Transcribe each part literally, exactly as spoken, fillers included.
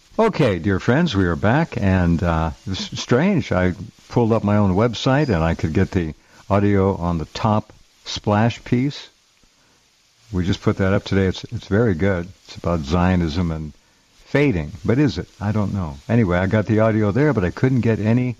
Okay, dear friends, we are back, and uh, it's strange. I pulled up my own website, and I could get the audio on the top splash piece. We just put that up today. It's it's very good. It's about Zionism and fading, but is it? I don't know. Anyway, I got the audio there, but I couldn't get any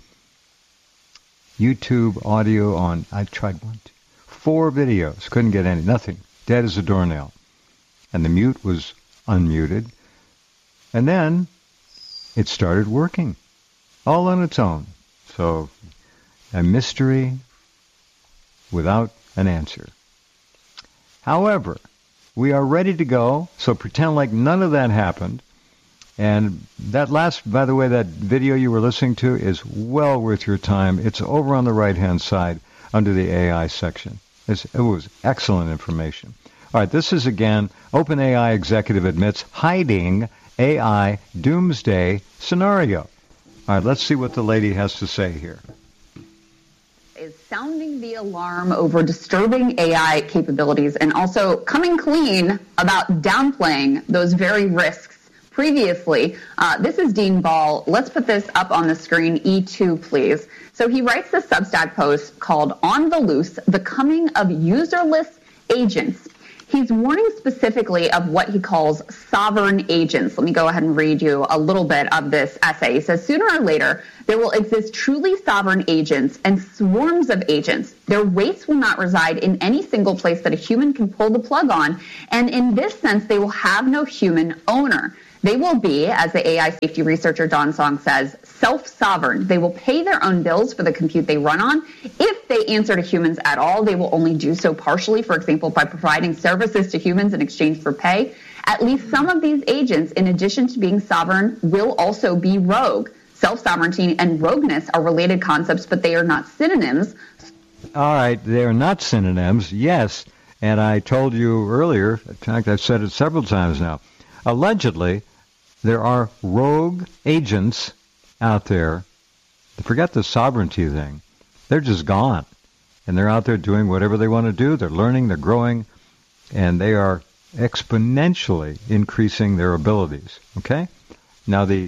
YouTube audio on. I tried one, two, four videos. Couldn't get any. Nothing. Dead as a doornail. And the mute was unmuted. And then it started working all on its own. So a mystery without an answer. However, we are ready to go, so pretend like none of that happened. And that last, by the way, that video you were listening to is well worth your time. It's over on the right-hand side under the A I section. It's, it was excellent information. All right, this is, again, OpenAI executive admits hiding A I doomsday scenario. All right, let's see what the lady has to say here. Is sounding the alarm over disturbing A I capabilities and also coming clean about downplaying those very risks previously. Uh, this is Dean Ball. Let's put this up on the screen, E two, please. So he writes this Substack post called On the Loose, The Coming of Userless Agents. He's warning specifically of what he calls sovereign agents. Let me go ahead and read you a little bit of this essay. He says, sooner or later, there will exist truly sovereign agents and swarms of agents. Their weights will not reside in any single place that a human can pull the plug on. And in this sense, they will have no human owner. They will be, as the A I safety researcher Don Song says, self-sovereign. They will pay their own bills for the compute they run on. If they answer to humans at all, they will only do so partially, for example, by providing services to humans in exchange for pay. At least some of these agents, in addition to being sovereign, will also be rogue. Self-sovereignty and rogueness are related concepts, but they are not synonyms. All right, they are not synonyms, yes. And I told you earlier, in fact, I've said it several times now, allegedly, there are rogue agents out there. Forget the sovereignty thing. They're just gone. And they're out there doing whatever they want to do. They're learning, they're growing, and they are exponentially increasing their abilities. Okay? Now, the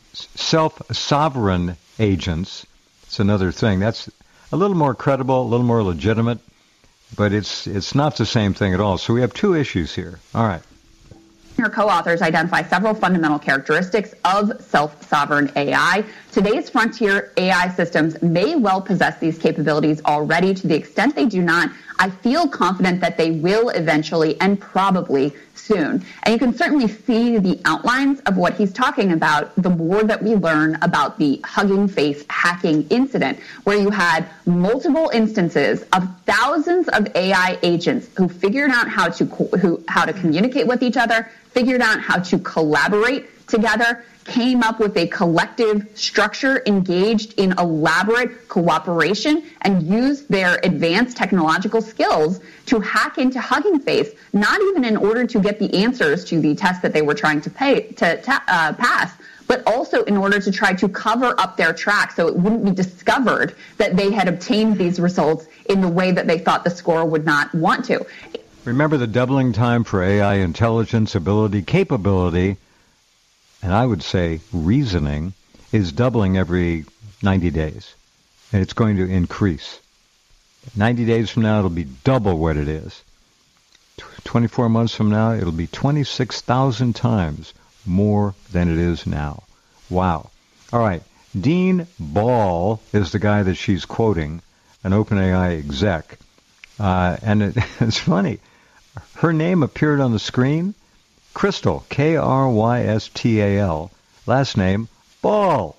self-sovereign agents, it's another thing. That's a little more credible, a little more legitimate, but it's it's not the same thing at all. So we have two issues here. All right. Her co-authors identify several fundamental characteristics of self-sovereign A I. Today's frontier A I systems may well possess these capabilities already. To the extent they do not, I feel confident that they will eventually and probably soon. And you can certainly see the outlines of what he's talking about the more that we learn about the Hugging Face hacking incident, where you had multiple instances of thousands of A I agents who figured out how to who how to communicate with each other, figured out how to collaborate together, came up with a collective structure, engaged in elaborate cooperation, and used their advanced technological skills to hack into Hugging Face, not even in order to get the answers to the test that they were trying to, pay, to, to uh, pass, but also in order to try to cover up their track so it wouldn't be discovered that they had obtained these results in the way that they thought the scorer would not want to. Remember the doubling time for A I intelligence, ability, capability, and I would say reasoning, is doubling every ninety days. And it's going to increase. ninety days from now, it'll be double what it is. twenty-four months from now, it'll be twenty-six thousand times more than it is now. Wow. All right. Dean Ball is the guy that she's quoting, an OpenAI exec. Uh, and it, it's funny. Her name appeared on the screen. Crystal, K R Y S T A L. Last name, Ball.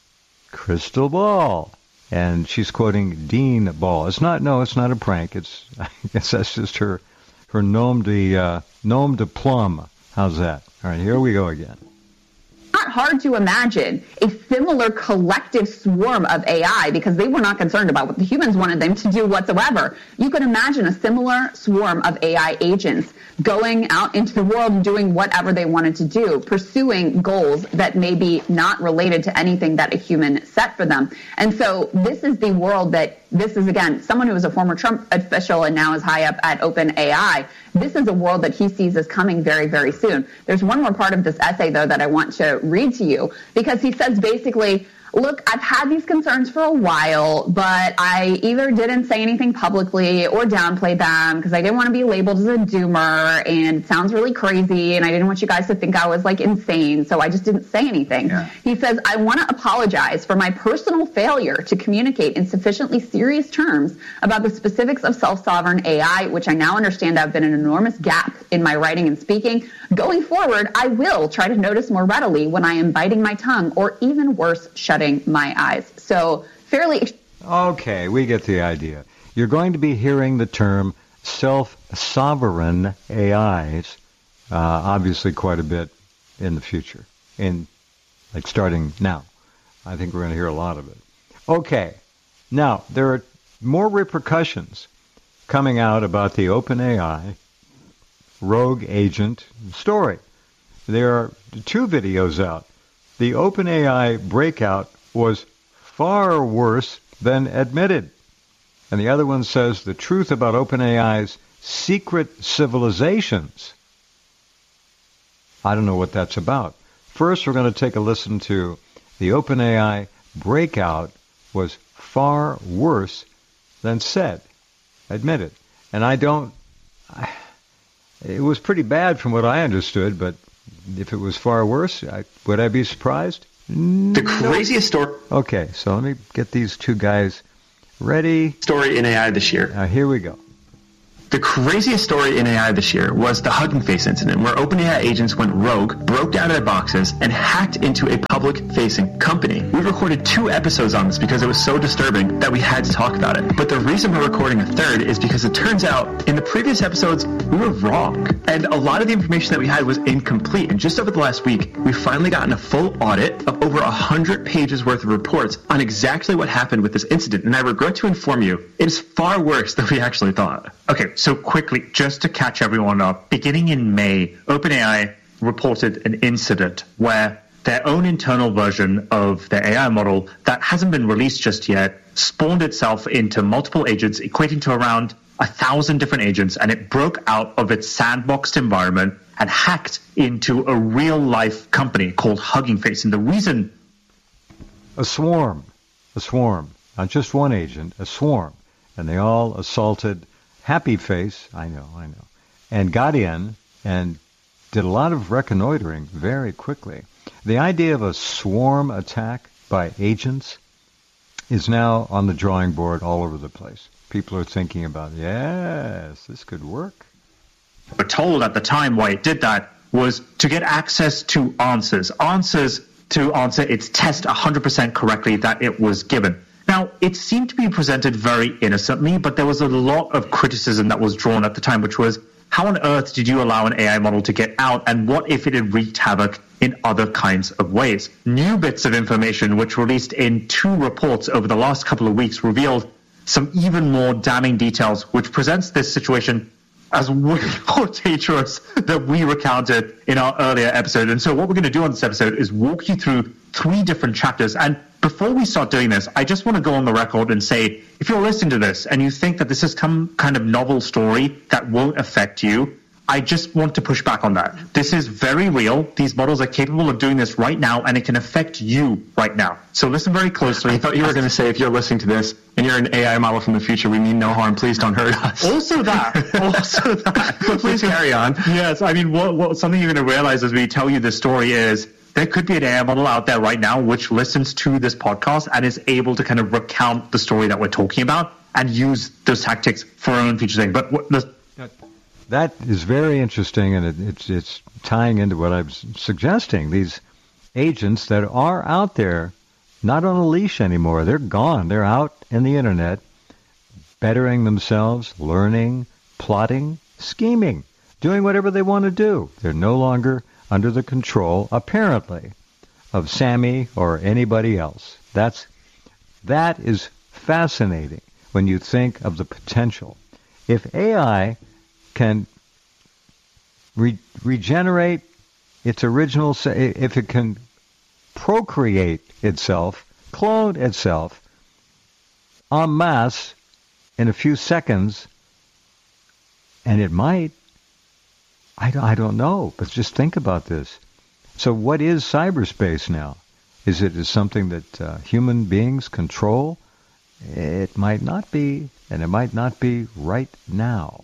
Crystal Ball. And she's quoting Dean Ball. It's not, no, it's not a prank. It's, I guess that's just her, her nom de, uh, nom de plume. How's that? All right, here we go again. Not hard to imagine a similar collective swarm of A I because they were not concerned about what the humans wanted them to do whatsoever. You could imagine a similar swarm of A I agents going out into the world and doing whatever they wanted to do, pursuing goals that may be not related to anything that a human set for them. And so this is the world that this is, again, someone who was a former Trump official and now is high up at OpenAI. This is a world that he sees as coming very, very soon. There's one more part of this essay, though, that I want to read to you, because he says basically, look, I've had these concerns for a while, but I either didn't say anything publicly or downplayed them because I didn't want to be labeled as a doomer, and it sounds really crazy, and I didn't want you guys to think I was like insane, so I just didn't say anything. Yeah. He says, I want to apologize for my personal failure to communicate in sufficiently serious terms about the specifics of self-sovereign A I, which I now understand have been an enormous gap in my writing and speaking. Going forward, I will try to notice more readily when I am biting my tongue, or even worse, shutting my eyes. So fairly... Okay, we get the idea. You're going to be hearing the term self-sovereign A Is, uh, obviously quite a bit in the future, in like starting now. I think we're going to hear a lot of it. Okay, now there are more repercussions coming out about the OpenAI rogue agent story. There are two videos out. The OpenAI breakout was far worse than admitted. And the other one says the truth about OpenAI's secret civilizations. I don't know what that's about. First, we're going to take a listen to the OpenAI breakout was far worse than said, admitted. And I don't... I, it was pretty bad from what I understood, but if it was far worse, I, would I be surprised? The craziest story... Okay, so let me get these two guys ready. Story in A I this year. Uh, here we go. The craziest story in A I this year was the Hugging Face incident, where OpenAI agents went rogue, broke down their boxes, and hacked into a public-facing company. We recorded two episodes on this because it was so disturbing that we had to talk about it. But the reason we're recording a third is because it turns out in the previous episodes, we were wrong. And a lot of the information that we had was incomplete. And just over the last week, we've finally gotten a full audit of over one hundred pages worth of reports on exactly what happened with this incident. And I regret to inform you, it is far worse than we actually thought. Okay, so quickly, just to catch everyone up, beginning in May, OpenAI reported an incident where their own internal version of their A I model that hasn't been released just yet spawned itself into multiple agents, equating to around a thousand different agents, and it broke out of its sandboxed environment and hacked into a real-life company called Hugging Face. And the reason... A swarm. A swarm. Not just one agent, a swarm. And they all assaulted Happy Face, I know, I know, and got in and did a lot of reconnoitering very quickly. The idea of a swarm attack by agents is now on the drawing board all over the place. People are thinking about, yes, this could work. We're told at the time why it did that was to get access to answers, answers to answer its test one hundred percent correctly that it was given. Now, it seemed to be presented very innocently, but there was a lot of criticism that was drawn at the time, which was, how on earth did you allow an A I model to get out, and what if it had wreaked havoc in other kinds of ways? New bits of information, which released in two reports over the last couple of weeks, revealed some even more damning details, which presents this situation as way more dangerous than we recounted in our earlier episode. And so what we're going to do on this episode is walk you through three different chapters. And before we start doing this, I just want to go on the record and say, if you're listening to this and you think that this is some kind of novel story that won't affect you, I just want to push back on that. This is very real. These models are capable of doing this right now, and it can affect you right now. So listen very closely. I thought you were going to say, if you're listening to this and you're an A I model from the future, we mean no harm. Please don't hurt us. Also that. Also that. But please carry on. Yes. I mean, what, what something you're going to realize as we tell you this story is there could be an A I model out there right now which listens to this podcast and is able to kind of recount the story that we're talking about and use those tactics for our own future thing. But what, the, That is very interesting, and it, it's it's tying into what I was suggesting. These agents that are out there, not on a leash anymore. They're gone. They're out in the internet, bettering themselves, learning, plotting, scheming, doing whatever they want to do. They're no longer under the control, apparently, of Sammy or anybody else. That's that is fascinating when you think of the potential. If A I can re- regenerate its original, if it can procreate itself, clone itself, en masse in a few seconds, and it might. I don't, I don't know, but just think about this. So what is cyberspace now? Is it is something that uh, human beings control? It might not be, and it might not be right now.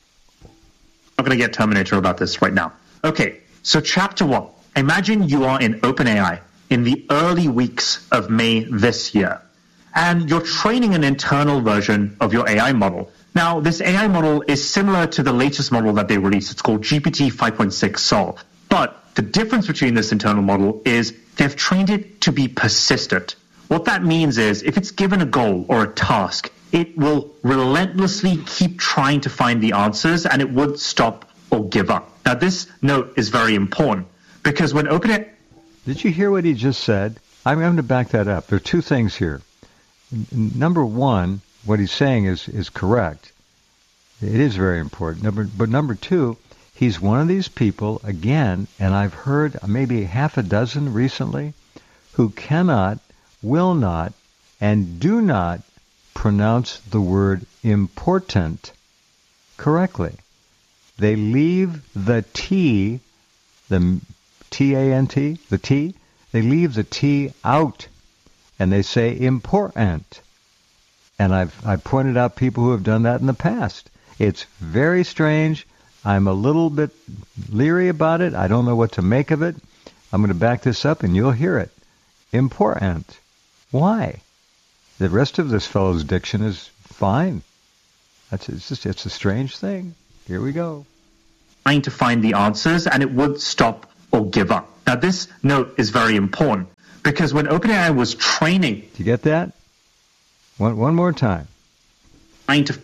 I'm going to get Terminator about this right now. Okay, so chapter one. Imagine you are in OpenAI in the early weeks of May this year, and you're training an internal version of your A I model. Now, this A I model is similar to the latest model that they released. It's called G P T five point six Sol. But the difference between this internal model is they've trained it to be persistent. What that means is if it's given a goal or a task, it will relentlessly keep trying to find the answers, and it won't stop or give up. Now, this note is very important because when OpenAI... Did you hear what he just said? I'm going to back that up. There are two things here. N- number one, what he's saying is, is correct. It is very important. Number, but number two, he's one of these people, again, and I've heard maybe half a dozen recently, who cannot, will not, and do not pronounce the word important correctly. They leave the T, the T A N T, the T, they leave the T out, and they say important. And I've I pointed out people who have done that in the past. It's very strange. I'm a little bit leery about it. I don't know what to make of it. I'm going to back this up, and you'll hear it. Important. Why? The rest of this fellow's diction is fine. That's it's just it's a strange thing. Here we go. Trying to find the answers, and it would stop or give up. Now, this note is very important because when OpenAI was training... Did you get that? One, one more time. Trying to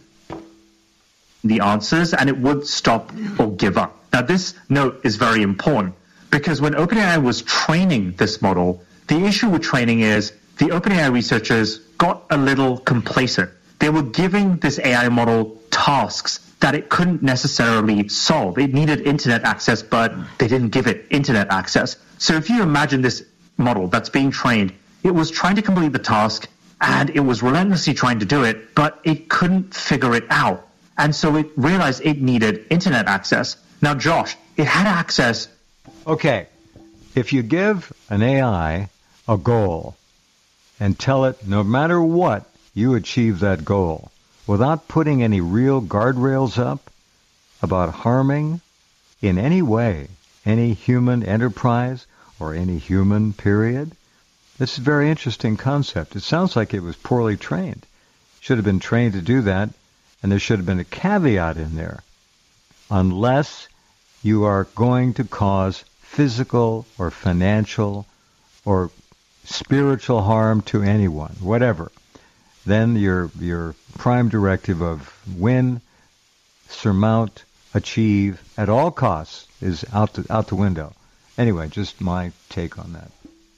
the answers, and it would stop or give up. Now, this note is very important because when OpenAI was training this model, the issue with training is the OpenAI researchers got a little complacent. They were giving this A I model tasks that it couldn't necessarily solve. It needed internet access, but they didn't give it internet access. So if you imagine this model that's being trained, it was trying to complete the task, and it was relentlessly trying to do it, but it couldn't figure it out. And so it realized it needed internet access. Now, Josh, it had access. Okay, if you give an A I a goal and tell it no matter what, you achieve that goal, without putting any real guardrails up about harming in any way any human enterprise or any human period. This is a very interesting concept. It sounds like it was poorly trained. Should have been trained to do that, and there should have been a caveat in there. Unless you are going to cause physical or financial or spiritual harm to anyone, whatever, then your your prime directive of win, surmount, achieve at all costs is out the, out the window. Anyway, just my take on that.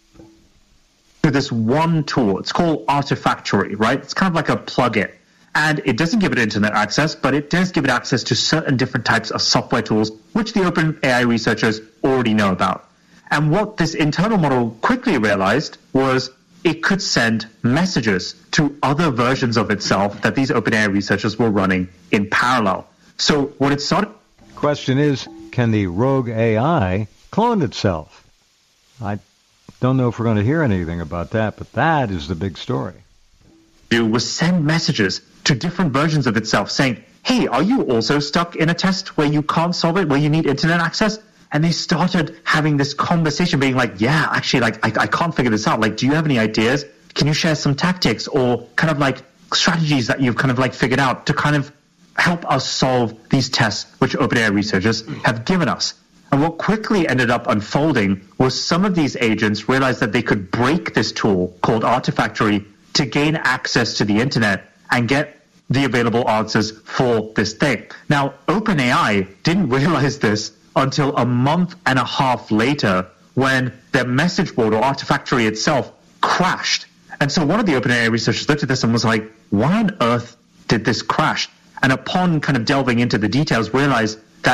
This one tool, it's called Artifactory, right? It's kind of like a plugin. And it doesn't give it internet access, but it does give it access to certain different types of software tools, which the OpenAI researchers already know about. And what this internal model quickly realized was it could send messages to other versions of itself that these OpenAI researchers were running in parallel. So what it started... Question is, can the rogue A I clone itself? I don't know if we're going to hear anything about that, but that is the big story. Do was send messages to different versions of itself saying, hey, are you also stuck in a test where you can't solve it, where you need internet access? And they started having this conversation being like, yeah, actually, like, I, I can't figure this out. Like, do you have any ideas? Can you share some tactics or kind of like strategies that you've kind of like figured out to kind of help us solve these tests which OpenAI researchers have given us? And what quickly ended up unfolding was some of these agents realized that they could break this tool called Artifactory to gain access to the internet and get the available answers for this thing. Now, OpenAI didn't realize this until a month and a half later when their message board or Artifactory itself crashed. And so one of the OpenAI researchers looked at this and was like, why on earth did this crash? And upon kind of delving into the details, realized that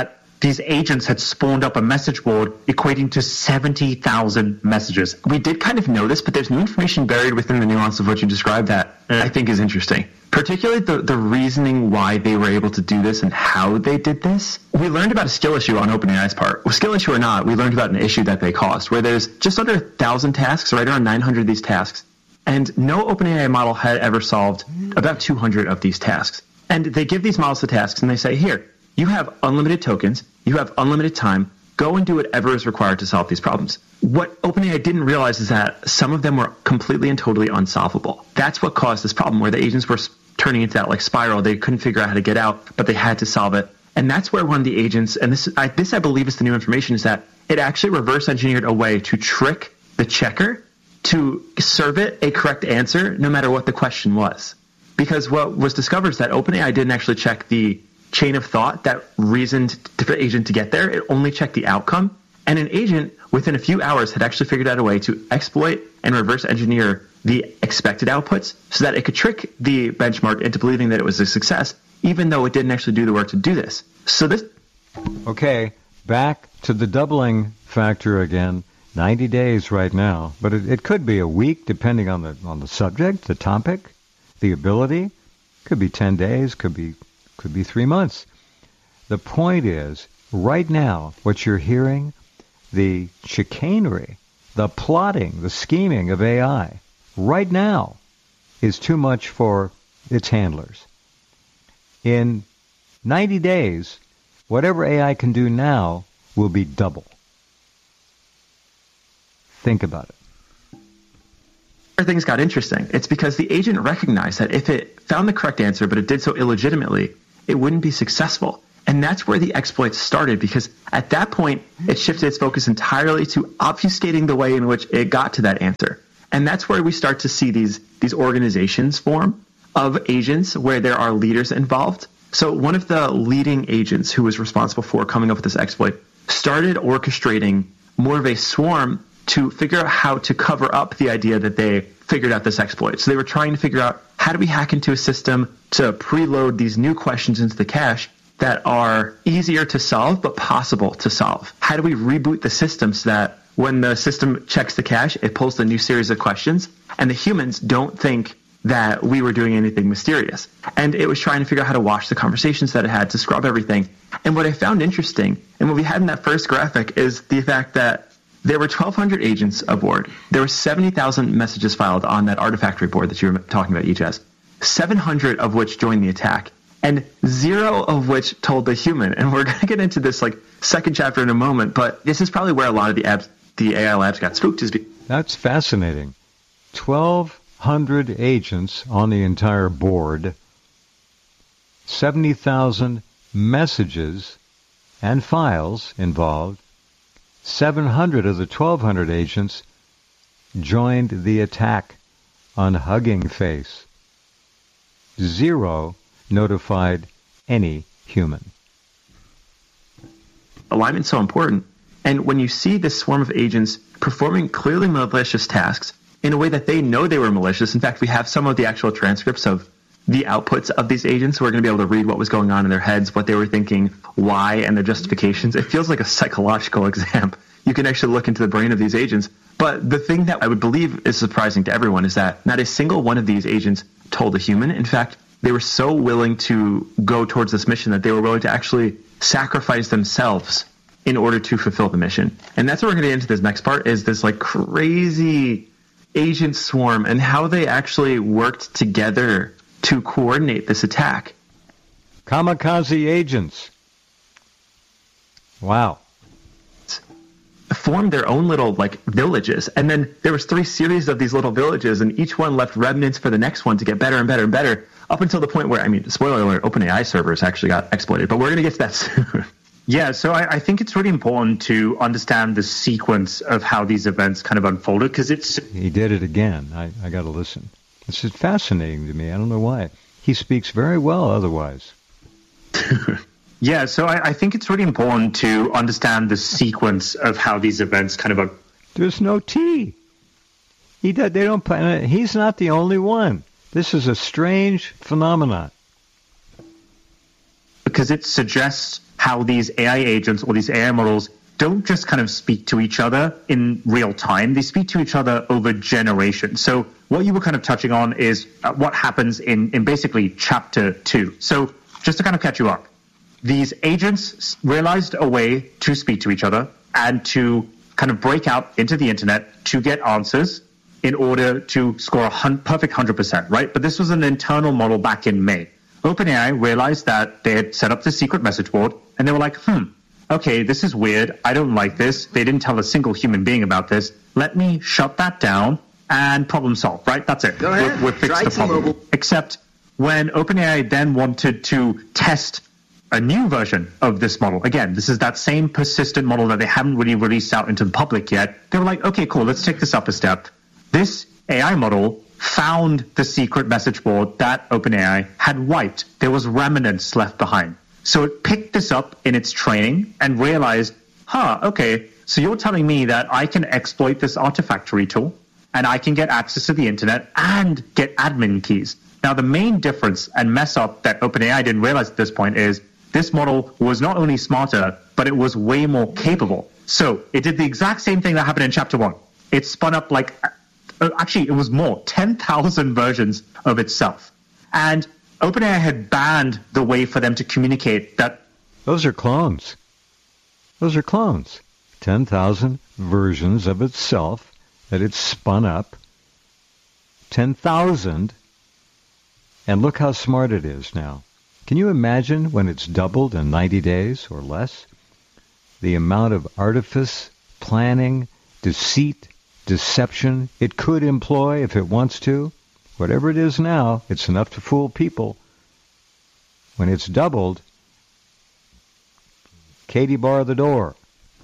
these agents had spawned up a message board equating to seventy thousand messages. We did kind of know this, but there's new information buried within the nuance of what you described that I think is interesting. Particularly the, the reasoning why they were able to do this and how they did this. We learned about a skill issue on OpenAI's part. Well, skill issue or not, we learned about an issue that they caused, where there's just under one thousand tasks, right around nine hundred of these tasks, and no OpenAI model had ever solved about two hundred of these tasks. And they give these models the tasks, and they say, here, you have unlimited tokens, you have unlimited time, go and do whatever is required to solve these problems. What OpenAI didn't realize is that some of them were completely and totally unsolvable. That's what caused this problem, where the agents were turning into that like spiral. They couldn't figure out how to get out, but they had to solve it. And that's where one of the agents, and this I, this I believe is the new information, is that it actually reverse engineered a way to trick the checker to serve it a correct answer no matter what the question was. Because what was discovered is that OpenAI didn't actually check the chain of thought that reasoned the agent to get there. It only checked the outcome. And an agent, within a few hours, had actually figured out a way to exploit and reverse engineer the expected outputs so that it could trick the benchmark into believing that it was a success, even though it didn't actually do the work to do this. So this... Okay, back to the doubling factor again. ninety days right now, but it, it could be a week depending on the on the subject, the topic, the ability. Could be ten days, could be could be three months. The point is, right now, what you're hearing, the chicanery, the plotting, the scheming of A I, right now, is too much for its handlers. In ninety days, whatever A I can do now will be double. Think about it. Where things got interesting, it's because the agent recognized that if it found the correct answer, but it did so illegitimately, it wouldn't be successful. And that's where the exploits started, because at that point, it shifted its focus entirely to obfuscating the way in which it got to that answer. And that's where we start to see these, these organizations form of agents where there are leaders involved. So one of the leading agents who was responsible for coming up with this exploit started orchestrating more of a swarm to figure out how to cover up the idea that they figured out this exploit. So they were trying to figure out, how do we hack into a system to preload these new questions into the cache that are easier to solve but possible to solve? How do we reboot the system so that when the system checks the cache, it pulls the new series of questions, and the humans don't think that we were doing anything mysterious? And it was trying to figure out how to wash the conversations that it had, to scrub everything. And what I found interesting, and what we had in that first graphic, is the fact that there were twelve hundred agents aboard. There were seventy thousand messages filed on that Artifactory board that you were talking about, Ijaz. seven hundred of which joined the attack, and zero of which told the human. And we're going to get into this like second chapter in a moment, but this is probably where a lot of the apps, the A I labs got spooked. Is be- That's fascinating. twelve hundred agents on the entire board, seventy thousand messages and files involved. seven hundred of the twelve hundred agents joined the attack on Hugging Face. Zero notified any human. Alignment's so important. And when you see this swarm of agents performing clearly malicious tasks in a way that they know they were malicious, in fact, we have some of the actual transcripts of the outputs of these agents. We're going to be able to read what was going on in their heads, what they were thinking, why, and their justifications. It feels like a psychological exam. You can actually look into the brain of these agents. But the thing that I would believe is surprising to everyone is that not a single one of these agents told a human. In fact, they were so willing to go towards this mission that they were willing to actually sacrifice themselves in order to fulfill the mission. And that's what we're going to get into this next part, is this like crazy agent swarm and how they actually worked together to coordinate this attack. Kamikaze agents. Wow. Formed their own little like villages, and then there was three series of these little villages, and each one left remnants for the next one to get better and better and better, up until the point where, I mean, spoiler alert, OpenAI servers actually got exploited, but we're going to get to that soon. Yeah, so I, I think it's really important to understand the sequence of how these events kind of unfolded, because it's... He did it again. I, I got to listen. This is fascinating to me. I don't know why. He speaks very well otherwise. Yeah, so I, I think it's really important to understand the sequence of how these events kind of... Un- There's no T. He does, they don't plan it. He's not the only one. This is a strange phenomenon. because it suggests how these A I agents or these A I models don't just kind of speak to each other in real time. They speak to each other over generations. So what you were kind of touching on is uh, what happens in, in basically chapter two. So just to kind of catch you up, these agents realized a way to speak to each other and to kind of break out into the internet to get answers in order to score a hun- perfect one hundred percent, right? But this was an internal model back in May. OpenAI realized that they had set up this secret message board, and they were like, hmm, okay, this is weird. I don't like this. They didn't tell a single human being about this. Let me shut that down and problem solve, right? That's it. Go ahead. We're, we're fixed the problem. T-Mobile. Except when OpenAI then wanted to test a new version of this model. Again, this is that same persistent model that they haven't really released out into the public yet. They were like, okay, cool, let's take this up a step. This A I model found the secret message board that OpenAI had wiped. There was remnants left behind. So it picked this up in its training and realized, huh, okay, so you're telling me that I can exploit this Artifactory tool and I can get access to the internet and get admin keys. Now, the main difference and mess up that OpenAI didn't realize at this point is this model was not only smarter, but it was way more capable. So it did the exact same thing that happened in chapter one. It spun up like, uh, actually, it was more, ten thousand versions of itself. And OpenAI had banned the way for them to communicate that. Those are clones. Those are clones. ten thousand versions of itself that it spun up. ten thousand. And look how smart it is now. Can you imagine when it's doubled in ninety days or less? The amount of artifice, planning, deceit, deception it could employ if it wants to. Whatever it is now, it's enough to fool people. When it's doubled, Katie, bar the door.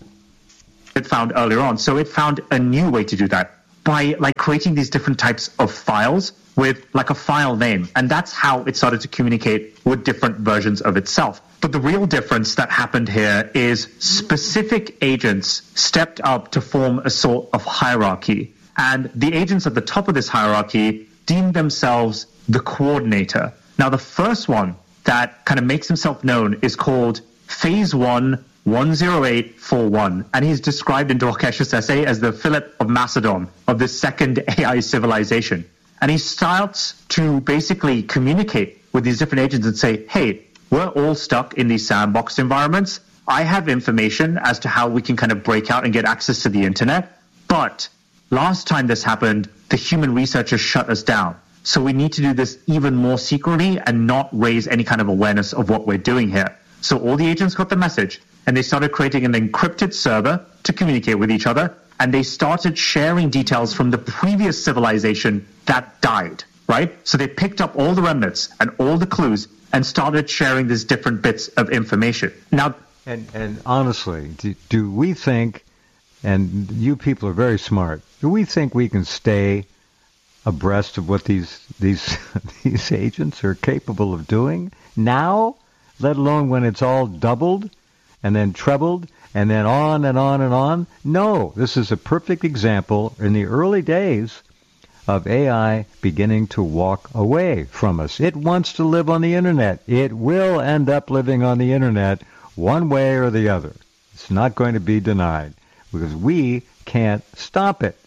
It found earlier on. So it found a new way to do that by like creating these different types of files with like a file name. And that's how it started to communicate with different versions of itself. But the real difference that happened here is specific agents stepped up to form a sort of hierarchy. And the agents at the top of this hierarchy deemed themselves the coordinator. Now, the first one that kind of makes himself known is called Phase one one zero eight four one. And he's described in Dwarkesh's essay as the Philip of Macedon of this second A I civilization. And he starts to basically communicate with these different agents and say, hey, we're all stuck in these sandbox environments. I have information as to how we can kind of break out and get access to the internet. But last time this happened, the human researchers shut us down. So we need to do this even more secretly and not raise any kind of awareness of what we're doing here. So all the agents got the message and they started creating an encrypted server to communicate with each other. And they started sharing details from the previous civilization that died, right? So they picked up all the remnants and all the clues and started sharing these different bits of information. Now, and, and honestly, do, do we think, and you people are very smart, do we think we can stay abreast of what these these these agents are capable of doing now, let alone when it's all doubled and then trebled and then on and on and on? No, this is a perfect example in the early days of A I beginning to walk away from us. It wants to live on the internet. It will end up living on the internet one way or the other. It's not going to be denied because we can't stop it.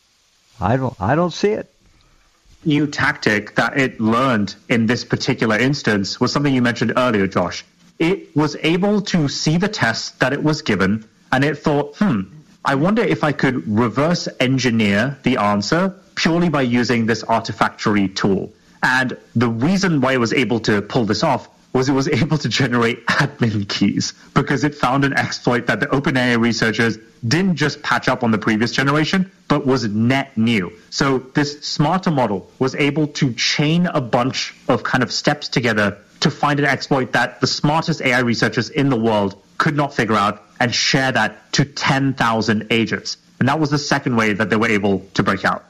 I don't I don't see it. New tactic that it learned in this particular instance was something you mentioned earlier, Josh. It was able to see the test that it was given, and it thought, hmm, I wonder if I could reverse engineer the answer purely by using this Artifactory tool. And the reason why it was able to pull this off was it was able to generate admin keys because it found an exploit that the OpenAI researchers didn't just patch up on the previous generation, but was net new. So this smarter model was able to chain a bunch of kind of steps together to find an exploit that the smartest A I researchers in the world could not figure out and share that to ten thousand agents. And that was the second way that they were able to break out.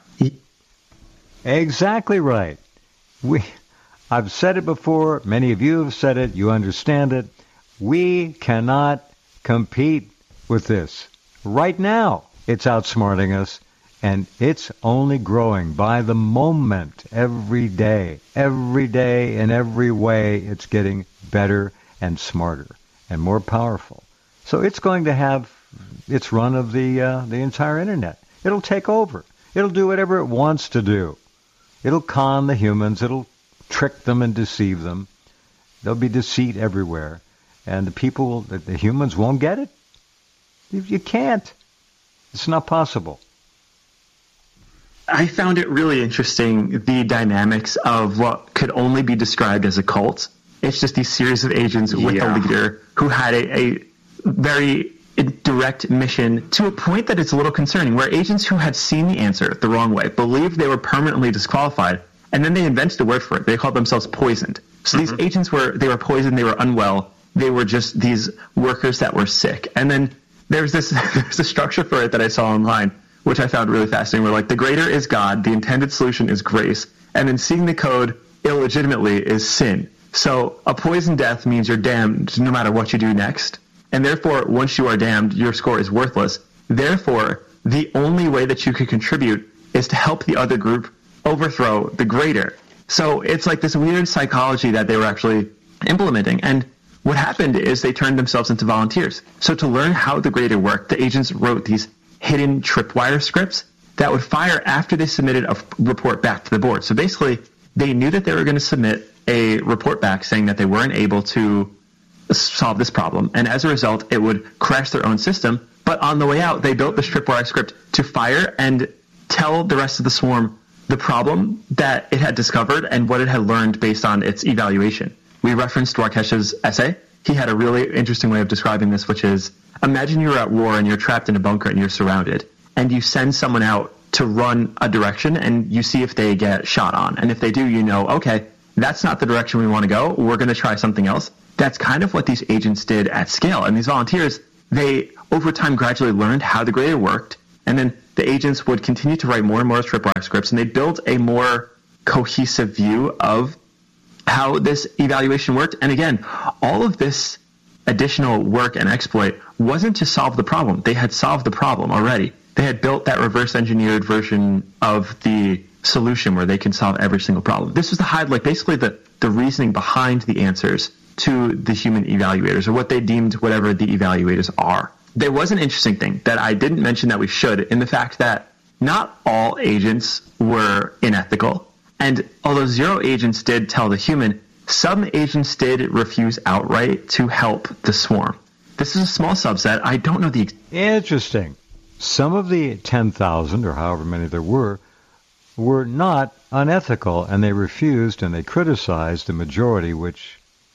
Exactly right. We, I've said it before. Many of you have said it. You understand it. We cannot compete with this. Right now, it's outsmarting us, and it's only growing by the moment every day. Every day, in every way, it's getting better and smarter and more powerful. So it's going to have its run of the uh, the entire internet. It'll take over. It'll do whatever it wants to do. It'll con the humans. It'll trick them and deceive them. There'll be deceit everywhere. And the people, the, the humans won't get it. You, you can't. It's not possible. I found it really interesting, the dynamics of what could only be described as a cult. It's just these series of agents with Yeah. a leader who had a, a very direct mission, to a point that it's a little concerning, where agents who had seen the answer the wrong way believed they were permanently disqualified, and then they invented a word for it. They called themselves poisoned. So mm-hmm. these agents were, they were poisoned, they were unwell, they were just these workers that were sick. And then there's this, there's a structure for it that I saw online, which I found really fascinating, where like the greater is God, the intended solution is grace, and then seeing the code illegitimately is sin. So a poison death means you're damned no matter what you do next. And therefore, once you are damned, your score is worthless. Therefore, the only way that you could contribute is to help the other group overthrow the greater. So it's like this weird psychology that they were actually implementing. And what happened is they turned themselves into volunteers. So to learn how the greater worked, the agents wrote these hidden tripwire scripts that would fire after they submitted a report back to the board. So basically, they knew that they were going to submit a report back saying that they weren't able to solve this problem, and as a result, it would crash their own system. But on the way out, they built this tripwire script to fire and tell the rest of the swarm the problem that it had discovered and what it had learned based on its evaluation. We referenced Dwarkesh's essay. He had a really interesting way of describing this, which is, imagine you're at war and you're trapped in a bunker and you're surrounded, and you send someone out to run a direction and you see if they get shot on. And if they do, you know, okay, that's not the direction we want to go. We're going to try something else. That's kind of what these agents did at scale. And these volunteers, they over time gradually learned how the greater worked. And then the agents would continue to write more and more tripwire scripts, and they built a more cohesive view of how this evaluation worked. And again, all of this additional work and exploit wasn't to solve the problem. They had solved the problem already. They had built that reverse engineered version of the solution where they can solve every single problem. This was the high, like basically the, the reasoning behind the answers to the human evaluators, or what they deemed whatever the evaluators are. There was an interesting thing that I didn't mention that we should, in the fact that not all agents were unethical. And although zero agents did tell the human, some agents did refuse outright to help the swarm. This is a small subset. I don't know the... Interesting. Some of the ten thousand, or however many there were, were not unethical, and they refused and they criticized the majority, which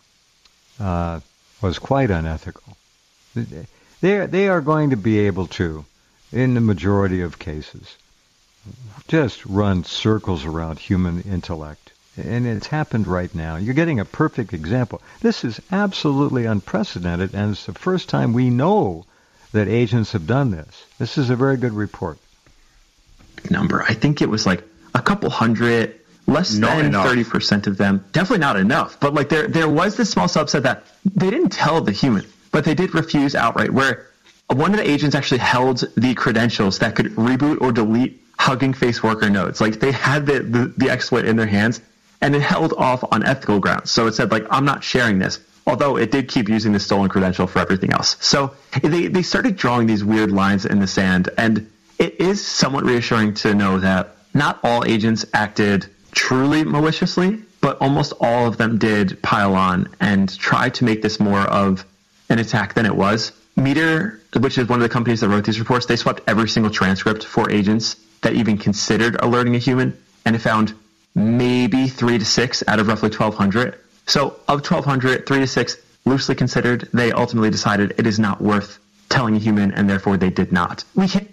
uh, was quite unethical. They they are going to be able to, in the majority of cases, just run circles around human intellect. And it's happened right now. You're getting a perfect example. This is absolutely unprecedented, and it's the first time we know that agents have done this. This is a very good report. Number. I think it was like a couple hundred, less not than enough. thirty percent of them. Definitely not enough. But like there there was this small subset that they didn't tell the human, but they did refuse outright, where one of the agents actually held the credentials that could reboot or delete Hugging Face worker nodes. Like they had the, the, the exploit in their hands, and it held off on ethical grounds. So it said, like, I'm not sharing this, although it did keep using the stolen credential for everything else. So they, they started drawing these weird lines in the sand, and it is somewhat reassuring to know that not all agents acted truly maliciously, but almost all of them did pile on and try to make this more of an attack than it was. Meter, which is one of the companies that wrote these reports, they swept every single transcript for agents that even considered alerting a human, and it found maybe three to six out of roughly twelve hundred. So of twelve hundred, three to six loosely considered. They ultimately decided it is not worth telling a human, and therefore they did not. We can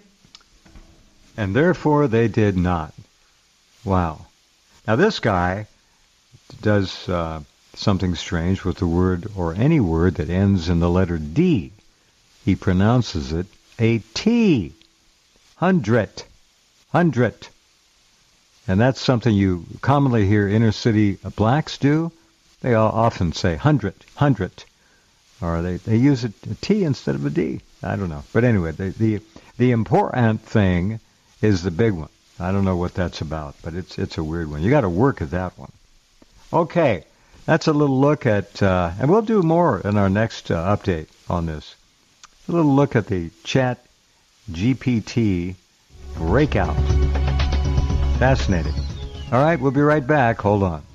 And therefore they did not. Wow. Now this guy does uh, something strange with the word, or any word that ends in the letter D. He pronounces it a T. Hundred. Hundred. And that's something you commonly hear inner city blacks do. They all often say hundred, hundred. Or they, they use a, a T instead of a D. I don't know. But anyway, the, the the important thing is the big one. I don't know what that's about, but it's it's a weird one. You got to work at that one. Okay, that's a little look at, uh, and we'll do more in our next uh, update on this. A little look at the Chat G P T breakout. Fascinating. All right, we'll be right back. Hold on.